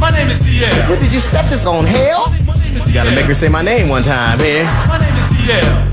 My name is DL. What did you set this on, hell? You gotta make her say my name one time here. My name is DL.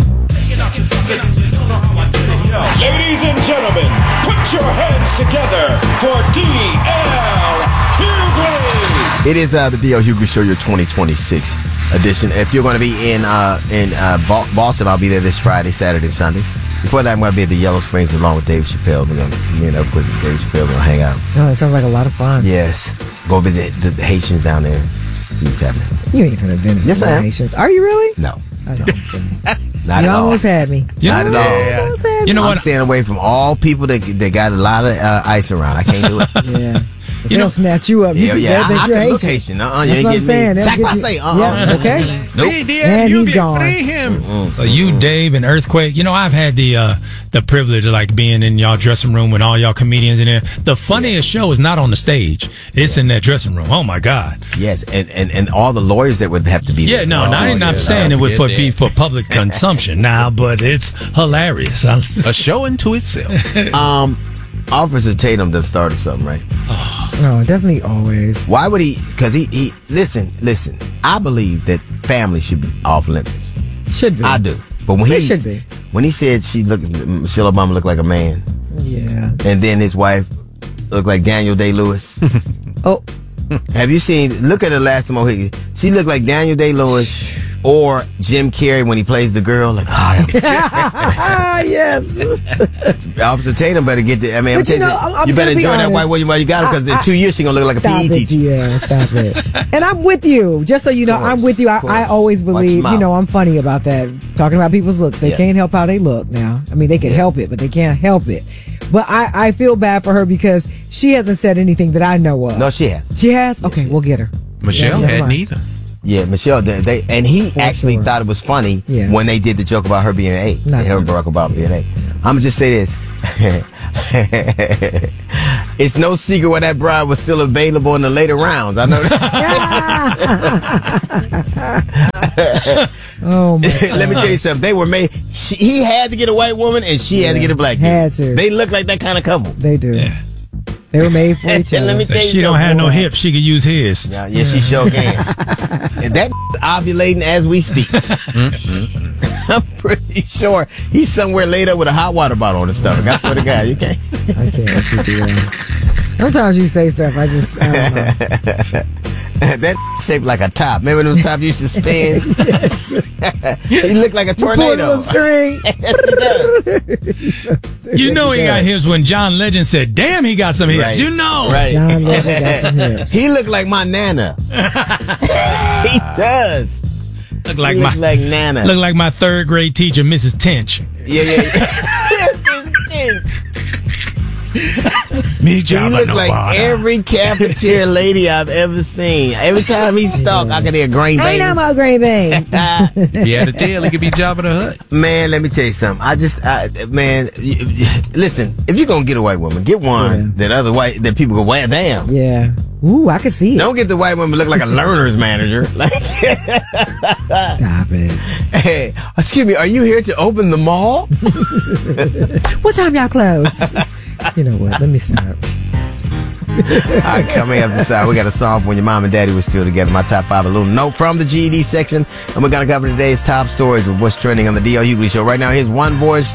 Ladies and gentlemen, put your hands together for DL Hughley. It is the DL Hughley Show, your 2026 edition. If you're going to be in Boston, I'll be there this Friday, Saturday, Sunday. Before that, I'm going to be at the Yellow Springs along with Dave Chappelle. Me and Earthquake and Dave Chappelle going to hang out. Oh, it sounds like a lot of fun. Yes. Go visit the Haitians down there. See what's happening. You ain't going to visit the Haitians. Are you really? No. I know, I'm saying. Not you at all. almost had me. Not at all. You know I'm what? staying away from all people that got a lot of ice around. I can't do it. Yeah. If they'll snatch you up. Yeah, I can look Haitian. Haitian. You That's ain't what I'm getting saying. me. They'll get you- Yeah, okay. Nope. And he's gone. Free him. So you, Dave, and Earthquake. You know, I've had the privilege of like being in y'all dressing room with all y'all comedians in there. The funniest show is not on the stage; it's in that dressing room. Oh my God! Yes, and all the lawyers that would have to be there. Yeah, no, I'm not saying it would be for public consumption now, but it's hilarious. A show unto itself. Officer Tatum done started something, right? No, doesn't he always? Why would he? Because he listen. I believe that family should be off limits. Should be. I do. But when It should be. When he said Michelle Obama looked like a man, Yeah. and then his wife looked like Daniel Day-Lewis. Oh. Have you seen? Look at her last Mohican. She looked like Daniel Day-Lewis or Jim Carrey when he plays the girl. Like, yes. Officer Tatum better get the. I mean, But I'm you better gonna be enjoy that honest. white woman while you got her, because in 2 years she's gonna look like a Stop PE it, teacher. Yeah, stop it. And I'm with you. Just so you know, I'm with you. I always Watch believe, your mouth. I'm funny about that. Talking about people's looks. They can't help how they look now. I mean, they can help it, but they can't help it. But I feel bad for her because she hasn't said anything that I know of. No, she has. She has? Okay, we'll get her. Michelle Yeah, had fine. neither. Yeah, Michelle, and he actually thought it was funny when they did the joke about her being an A. Her and Barack Obama being an A. I'm going to just say this. It's no secret why that bride was still available in the later rounds. I know that. Oh, my God. Let me tell you something. They were made. He had to get a white woman, and she had to get a black dude. Had to. They look like that kind of couple. They do. Yeah. They were made for each other. Let me tell you She don't have no hips. She could use his. Yeah, she sure can. And that ovulating as we speak. I'm pretty sure he's somewhere laid up with a hot water bottle on his stomach. I swear to God, you can't. I can't let you do that. Sometimes you say stuff, I don't know. That shaped like a top. Remember them top used to spin? He looked like a tornado. Pull the string. You know he got hips when John Legend said, "Damn, he got some hips." Right. You know. Right. John Legend got some hips. He looked like my Nana. He does. Look like He my looked like Nana. Look like my third grade teacher, Mrs. Tench. Yeah. Me, He looked like every cafeteria lady I've ever seen. Every time he stalked, I could hear grain Ain't no bang. more green beans. If he had a tail, he could be Jabba the Hutt. Man, let me tell you something. Listen, if you're gonna get a white woman, get one that people go, well, damn. Yeah. Ooh, I can see it. Don't get the white woman look like a learner's manager. Like, Stop it. hey, excuse me, are you here to open the mall? What time y'all close? You know what? Let me stop. All right, coming up this hour, we got a song when your mom and daddy were still together. My top 5, a little note from the GED section. And we're going to cover today's top stories with what's trending on the DL Hughley Show. Right now, here's One Voice